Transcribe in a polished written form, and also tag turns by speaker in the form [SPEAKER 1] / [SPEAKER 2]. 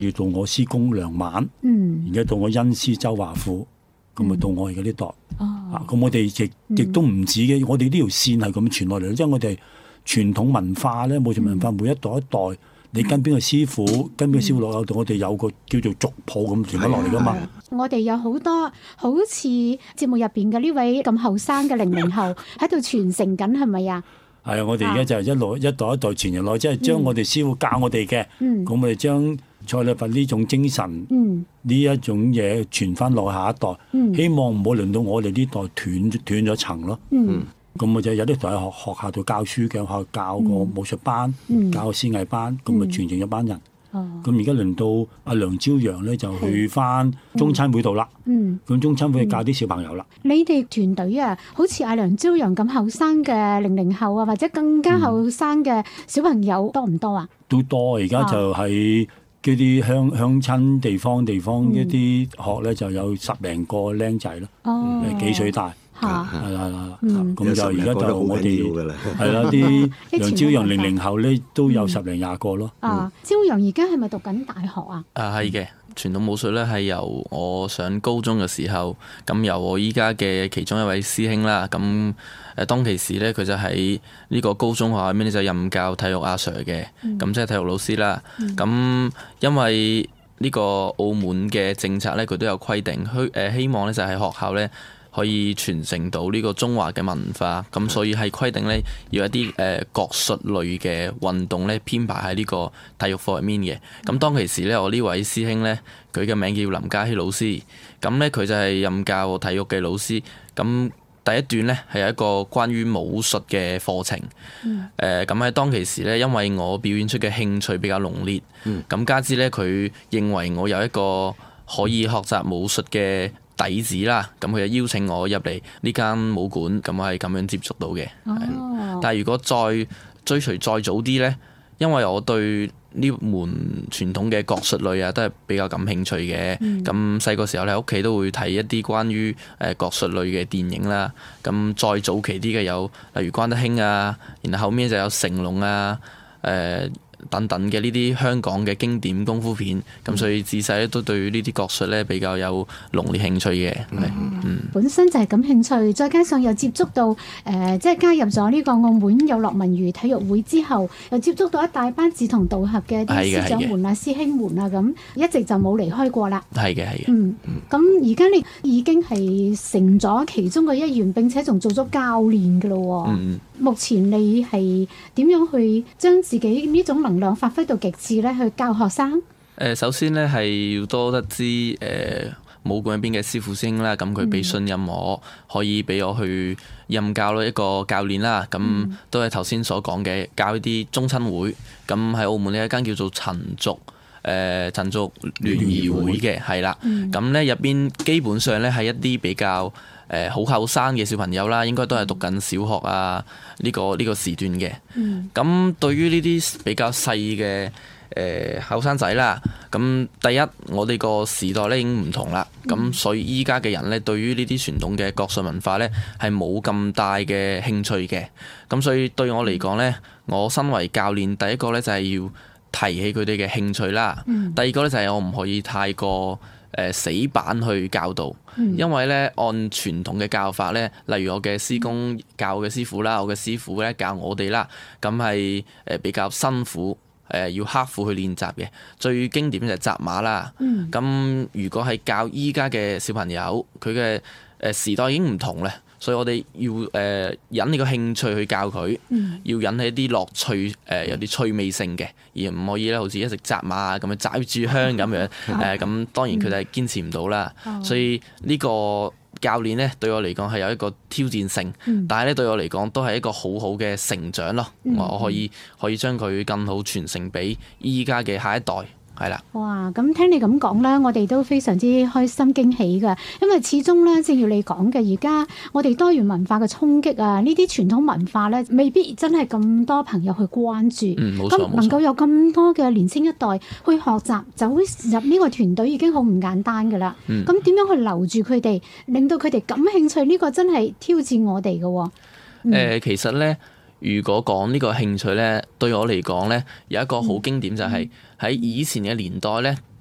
[SPEAKER 1] 要到我師公梁晚，然之後到我恩師周華富，咁到我而家呢代。咁我哋亦都唔止嘅，我哋呢條線係咁傳落嚟，因為我哋傳統文化咧，武術文化每一代一代，你跟邊個師傅，跟邊個師傅落我哋有個叫做族譜咁傳咗落嚟噶嘛。
[SPEAKER 2] 我哋有好多好似節目入邊嘅呢位咁後生嘅00後喺度傳承緊，係咪啊？
[SPEAKER 1] 係啊，我哋而家就一代一代傳人落，即係將我哋師傅教我哋嘅，咁我哋將蔡禮佛呢種精神，呢一種嘢傳翻落下一代，希望唔好令到我哋呢代斷咗層咯。咁我就有啲同喺學校度教書嘅，學校教個武術班，教個師藝班，咁咪傳承一班人。咁而家輪到阿梁朝陽咧，就去翻中餐會度啦。咁中餐會教啲小朋友啦。
[SPEAKER 2] 你哋團隊啊，好似阿梁朝陽咁後生嘅00後啊，或者更加後生嘅小朋友多唔多啊？
[SPEAKER 1] 都多，而家就喺嗰啲鄉親地方一啲學咧，就有10零個僆仔咯，幾歲大。係啦，咁就而家就我哋係啦，啲梁朝陽00後咧都有10零20個咯。
[SPEAKER 2] 朝陽而家係咪讀緊大學啊？
[SPEAKER 3] 係嘅，傳統武術咧係由我上高中嘅時候，咁由我依家嘅其中一位師兄啦，咁當其時咧佢就喺呢個高中學校入面咧就任教體育阿 Sir 嘅，咁即係體育老師啦。咁因為呢個澳門嘅政策咧，佢都有規定，希望咧就喺學校咧可以傳承到呢個中華嘅文化，咁所以係規定咧要一啲國術類嘅運動咧編排喺呢個體育課入面嘅。咁當其時咧，我呢位師兄咧，佢嘅名叫林家希老師，咁咧佢就係任教體育嘅老師。咁第一段咧係一個關於武術嘅課程。咁喺當其時咧，因為我表演出嘅興趣比較濃烈，咁加之咧佢認為我有一個可以學習武術嘅底子啦，咁佢就邀請我入嚟呢間武館，咁我係咁樣接觸到嘅。但係如果再追隨再早啲呢，因為我對呢門傳統嘅國術類啊，都係比較感興趣嘅。咁細個時候咧，屋企都會睇一啲關於國術類嘅電影啦。咁再早期啲嘅有例如關德興啊，然後後面就有成龍啊，等等嘅呢啲香港嘅經典功夫片，咁所以自細咧都對呢啲國術咧比較有濃烈興趣嘅。
[SPEAKER 2] 本身就係感興趣，再加上又接觸到即係加入咗呢個澳門有樂文娛體育會之後，又接觸到一大班志同道合嘅啲師長們啊、師兄們啊，咁一直就冇離開過啦。
[SPEAKER 3] 係嘅。
[SPEAKER 2] 咁而家你已經係成咗其中嘅一員，並且仲做咗教練㗎咯喎。目前你係點樣去將自己呢種能量發揮到極致咧？去教學生？
[SPEAKER 3] 首先咧係要多得知武館入邊嘅師傅師兄啦，咁佢俾信任我，可以俾我去任教一個教練啦。咁都係頭先所講嘅，教一啲中親會。咁喺澳門呢一間叫做陳族聯誼會嘅，係啦。咁咧入邊基本上咧係一啲比較好後生嘅小朋友啦，應該都係讀緊小學啊呢個時段嘅。咁對於呢啲比較細嘅後生仔啦，咁第一我哋個時代咧已經唔同啦，咁所以依家嘅人咧對於呢啲傳統嘅國術文化咧係冇咁大嘅興趣嘅。咁所以對我嚟講咧，我身為教練，第一個咧就係要提起佢哋嘅興趣啦。第二個咧就係我唔可以太過死板去教導，因為咧按傳統嘅教法咧，例如我嘅師公教我嘅師傅啦，我嘅師傅咧教我哋啦，咁係比較辛苦，要刻苦去練習嘅。最經典就係紮馬啦。咁如果係教依家嘅小朋友，佢嘅時代已經唔同咧，所以我哋要引你個興趣去教佢，要引起一啲樂趣，有啲趣味性嘅，而唔可以咧好似一直紮馬啊咁樣抓住香咁樣。咁當然佢哋係堅持唔到啦。所以呢個教練咧對我嚟講係有一個挑戰性，但係咧對我嚟講都係一個好好嘅成長咯。我可以將佢更好傳承俾依家嘅下一代。係啦。
[SPEAKER 2] 哇！咁聽你咁講啦，我哋都非常之開心驚喜㗎，因為始終咧，正如你講嘅，而家我哋多元文化嘅衝擊啊，呢啲傳統文化咧，未必真係咁多朋友去關注。
[SPEAKER 3] 冇錯。
[SPEAKER 2] 咁能夠有咁多嘅年青一代去學習，走入呢個團隊已經好唔簡單㗎啦。咁點樣去留住佢哋，令到佢哋感興趣？呢個真係挑戰我哋㗎喎。
[SPEAKER 3] 其實咧， 如果講呢個興趣咧，對我嚟講咧，有一個好經典就係喺以前嘅年代咧。